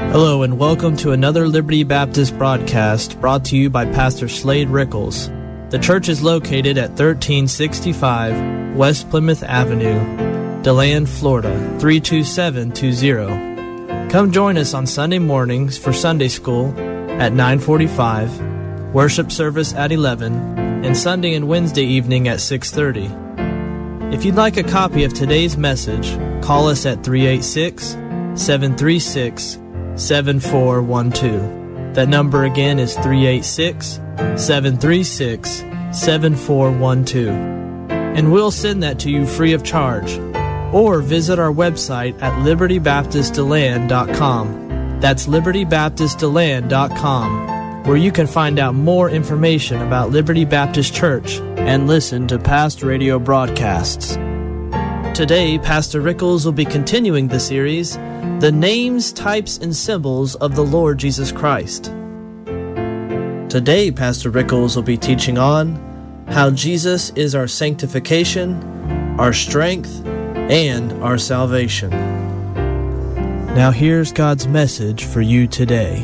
Hello and welcome to another Liberty Baptist broadcast brought to you by Pastor Slade Rickles. The church is located at 1365 West Plymouth Avenue, DeLand, Florida 32720. Come join us on Sunday mornings for Sunday school at 9:45, worship service at 11, and Sunday and Wednesday evening at 6:30. If you'd like a copy of today's message, call us at 386-736-7412. That number again is 386-736-7412. And we'll send that to you free of charge. Or visit our website at libertybaptistdeland.com. That's libertybaptistdeland.com, where you can find out more information about Liberty Baptist Church and listen to past radio broadcasts. Today, Pastor Rickles will be continuing the series, The Names, Types, and Symbols of the Lord Jesus Christ. Today, Pastor Rickles will be teaching on how Jesus is our sanctification, our strength, and our salvation. Now here's God's message for you today.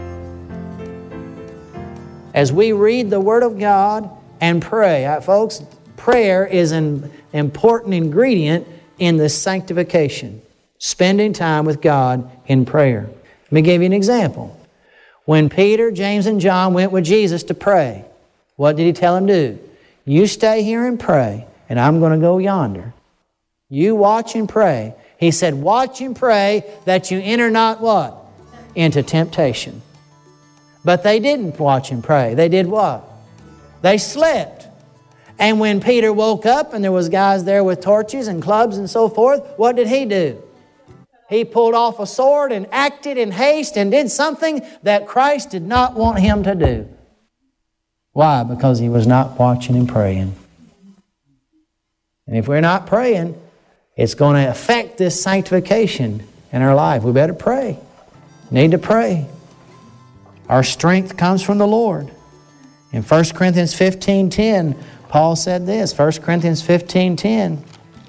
As we read the Word of God and pray, folks, prayer is an important ingredient in this sanctification. Spending time with God in prayer. Let me give you an example. When Peter, James, and John went with Jesus to pray, what did He tell them to do? You stay here and pray, and I'm going to go yonder. You watch and pray. He said, watch and pray that you enter not what? Into temptation. But they didn't watch and pray. They did what? They slept. And when Peter woke up and there was guys there with torches and clubs and so forth, what did he do? He pulled off a sword and acted in haste and did something that Christ did not want him to do. Why? Because he was not watching and praying. And if we're not praying, it's going to affect this sanctification in our life. We better pray. Need to pray. Our strength comes from the Lord. In 1 Corinthians 15:10, Paul said this, 1 Corinthians 15:10,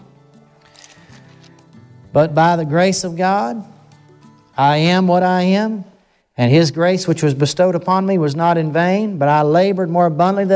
but by the grace of God, I am what I am, and His grace which was bestowed upon me was not in vain, but I labored more abundantly